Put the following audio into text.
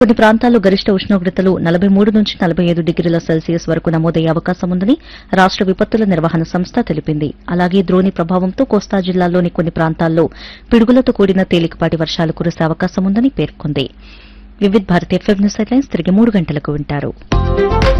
కొన్ని ప్రాంతాల్లో గరిష్ట ఉష్ణోగ్రతలు 43 నుంచి 45 డిగ్రీల సెల్సియస్ వరకు నమోదయ్యే అవకాశం ఉందని రాష్ట విపత్తుల నిర్వహణ సంస్థ తెలిపింది. అలాగే ద్రోణి ప్రభావంతో కోస్తా జిల్లాల్లోని కొన్ని ప్రాంతాల్లో పిడుగులతో కూడిన తేలికపాటి వర్షాలు కురిసే అవకాశం ఉందని పేర్కొంది. Vividh Bharati FM news headlines తిరిగి 3 గంటలకు వింటారు.